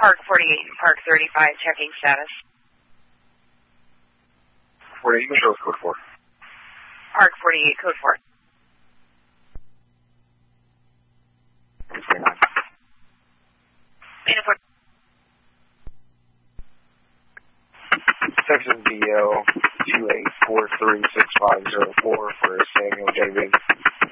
Park 48 and Park 35, checking status. 48, Michelle, code 4. Park 48, code 4. Texas DL 28436504 for Samuel David